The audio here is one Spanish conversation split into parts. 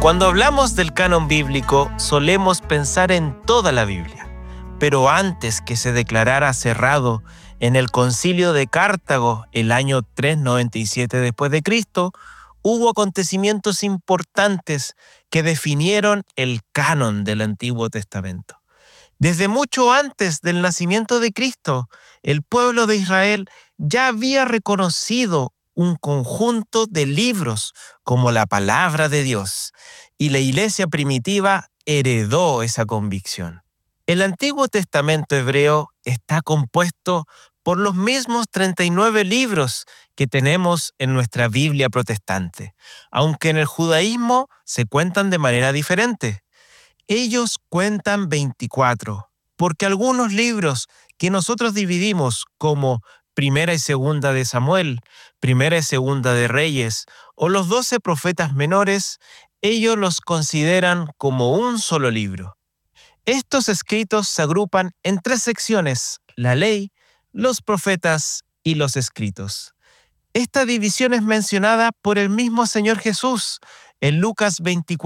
Cuando hablamos del canon bíblico, solemos pensar en toda la Biblia. Pero antes que se declarara cerrado en el Concilio de Cartago el año 397 después de Cristo, hubo acontecimientos importantes que definieron el canon del Antiguo Testamento. Desde mucho antes del nacimiento de Cristo, el pueblo de Israel ya había reconocido un conjunto de libros como la palabra de Dios, y la iglesia primitiva heredó esa convicción. El Antiguo Testamento hebreo está compuesto por los mismos 39 libros que tenemos en nuestra Biblia protestante, aunque en el judaísmo se cuentan de manera diferente. Ellos cuentan 24, porque algunos libros que nosotros dividimos como Primera y Segunda de Samuel, Primera y Segunda de Reyes o los 12 profetas menores, ellos los consideran como un solo libro. Estos escritos se agrupan en 3 secciones: la ley, los profetas y los escritos. Esta división es mencionada por el mismo Señor Jesús. En Lucas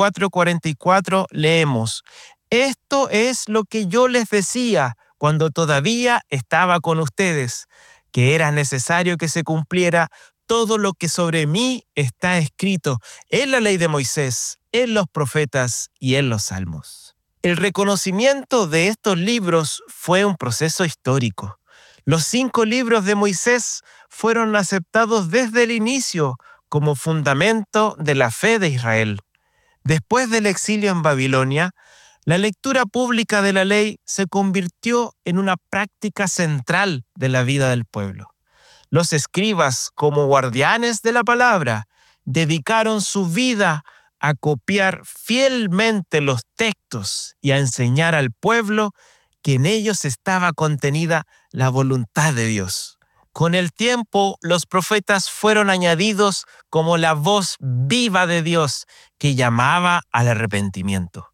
24:44 leemos: «Esto es lo que yo les decía cuando todavía estaba con ustedes, que era necesario que se cumpliera todo lo que sobre mí está escrito en la ley de Moisés, en los profetas y en los salmos». El reconocimiento de estos libros fue un proceso histórico. Los 5 libros de Moisés fueron aceptados desde el inicio como fundamento de la fe de Israel. Después del exilio en Babilonia, la lectura pública de la ley se convirtió en una práctica central de la vida del pueblo. Los escribas, como guardianes de la palabra, dedicaron su vida a copiar fielmente los textos y a enseñar al pueblo que en ellos estaba contenida la voluntad de Dios. Con el tiempo, los profetas fueron añadidos como la voz viva de Dios que llamaba al arrepentimiento.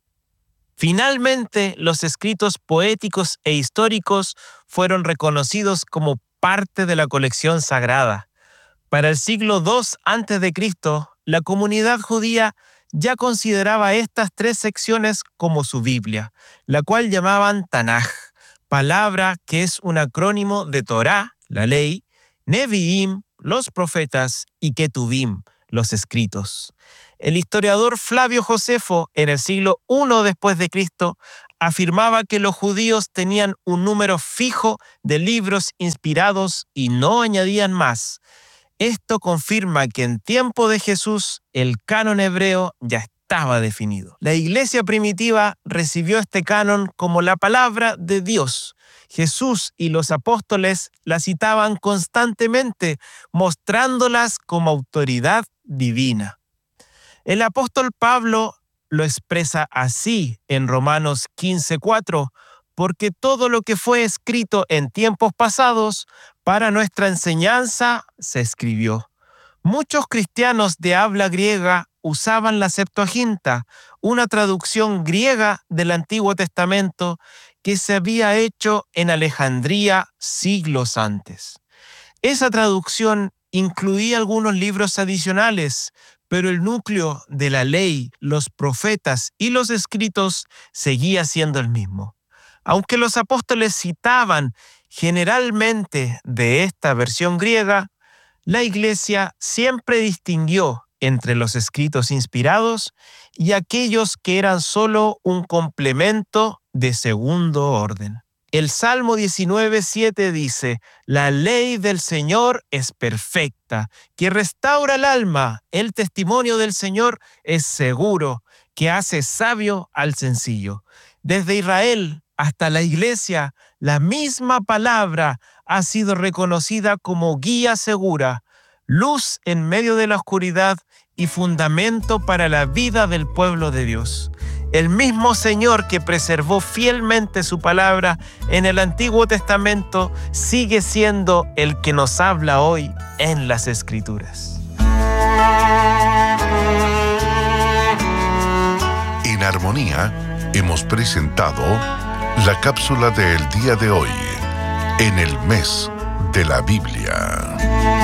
Finalmente, los escritos poéticos e históricos fueron reconocidos como parte de la colección sagrada. Para el siglo II a.C., la comunidad judía ya consideraba estas 3 secciones como su Biblia, la cual llamaban Tanaj, palabra que es un acrónimo de Torá, la ley, Neviim, los profetas, y Ketuvim, los escritos. El historiador Flavio Josefo, en el siglo I después de Cristo, afirmaba que los judíos tenían un número fijo de libros inspirados y no añadían más. Esto confirma que en tiempo de Jesús el canon hebreo ya estaba definido. La iglesia primitiva recibió este canon como la palabra de Dios. Jesús y los apóstoles la citaban constantemente, mostrándolas como autoridad divina. El apóstol Pablo lo expresa así en Romanos 15:4, porque todo lo que fue escrito en tiempos pasados para nuestra enseñanza se escribió. Muchos cristianos de habla griega usaban la Septuaginta, una traducción griega del Antiguo Testamento que se había hecho en Alejandría siglos antes. Esa traducción incluía algunos libros adicionales, pero el núcleo de la ley, los profetas y los escritos seguía siendo el mismo. Aunque los apóstoles citaban generalmente de esta versión griega, la iglesia siempre distinguió entre los escritos inspirados y aquellos que eran solo un complemento de segundo orden. El Salmo 19:7 dice: «La ley del Señor es perfecta, que restaura el alma. El testimonio del Señor es seguro, que hace sabio al sencillo». Desde Israel hasta la iglesia, la misma palabra ha sido reconocida como guía segura, luz en medio de la oscuridad y fundamento para la vida del pueblo de Dios. El mismo Señor que preservó fielmente su palabra en el Antiguo Testamento sigue siendo el que nos habla hoy en las Escrituras. En Armonía hemos presentado la cápsula del día de hoy, en el mes de la Biblia.